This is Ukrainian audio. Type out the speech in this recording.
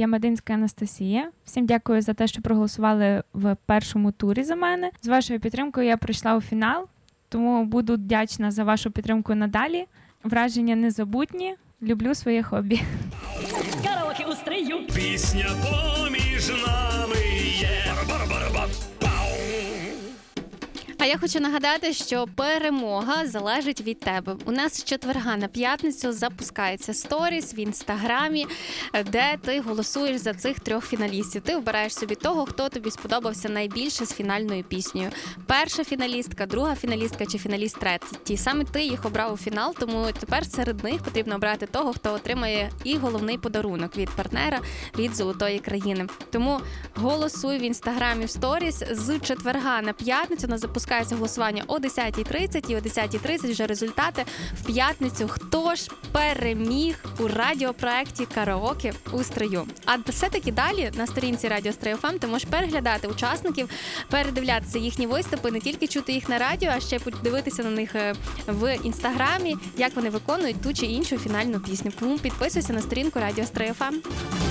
Я Мединська Анастасія. Всім дякую за те, що проголосували в першому турі за мене. З вашою підтримкою я прийшла у фінал, тому буду вдячна за вашу підтримку надалі. Враження незабутні. Люблю своє хобі. Караоке у стрию. Пісня поміж нами є. А я хочу нагадати, що перемога залежить від тебе. У нас з четверга на п'ятницю запускається сторіс в Інстаграмі, де ти голосуєш за цих 3 фіналістів. Ти обираєш собі того, хто тобі сподобався найбільше з фінальною піснею. Перша фіналістка, друга фіналістка чи фіналіст третій. Саме ти їх обрав у фінал, тому тепер серед них потрібно обрати того, хто отримає і головний подарунок від партнера, від «Золотої країни». Тому голосуй в Інстаграмі в сторіс. З четверга на п'ятницю на запускається голосування о 10:30 і о 10:30 вже результати в п'ятницю. Хто ж переміг у радіопроекті «Караоке у стрию». А все-таки далі на сторінці Радіо Стрий ФМ ти можеш переглядати учасників, передивлятися їхні виступи, не тільки чути їх на радіо, а ще подивитися на них в Інстаграмі, як вони виконують ту чи іншу фінальну пісню. Тому підписуйся на сторінку Радіо Стрий ФМ.